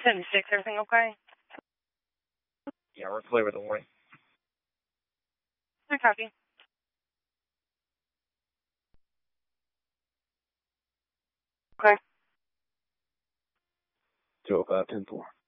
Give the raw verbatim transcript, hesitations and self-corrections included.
ten six, everything okay? Yeah, we're clear with the warning. I copy. Okay. two oh five, ten four.